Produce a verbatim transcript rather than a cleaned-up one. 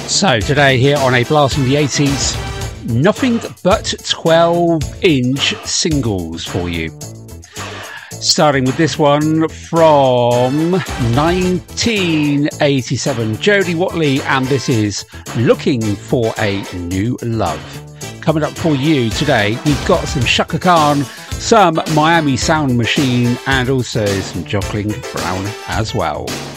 So today here on A Blast from the eighties, nothing but twelve inch singles for you. Starting with this one from nineteen eighty-seven, Jody Watley, and this is Looking for a New Love. Coming up for you today, we've got some Chaka Khan, some Miami Sound Machine, and also some Jocelyn Brown as well.